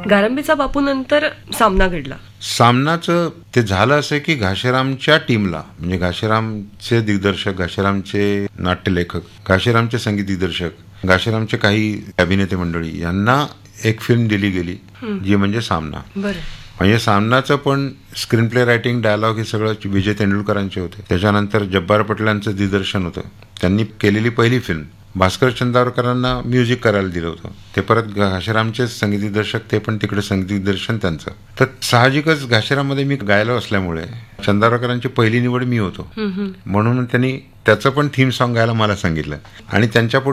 गारंबीचा बापू नंतर सामना घडला. सामनाचं ते झालं असं की घाशीरामच्या टीमला, म्हणजे घाशीरामचे दिग्दर्शक, घाशीरामचे नाट्यलेखक, घाशीरामचे संगीत दिग्दर्शक, घाशीरामचे काही अभिनेते मंडळी यांना एक फिल्म दिली गेली जी म्हणजे सामना. बरं. म्हणजे सामनाचं पण स्क्रीन प्ले रायटिंग, डायलॉग हे सगळं विजय तेंडुलकरांचे होते. त्याच्यानंतर जब्बार पटेलांचं दिग्दर्शन होतं. त्यांनी केलेली पहिली फिल्म. भास्कर चंदावरकरांना म्युझिक करायला दिलं होतं. ते परत घाशीरामचे संगीत दिग्दर्शक, ते पण तिकडे संगीत दिग्दर्शन त्यांचं. तर साहजिकच घाशीराममध्ये मी गायलो असल्यामुळे चंदावरकरांची पहिली निवड मी होतो, म्हणून त्यांनी त्याचं पण थीम सॉन्ग गायला मला सांगितलं आणि त्यांच्या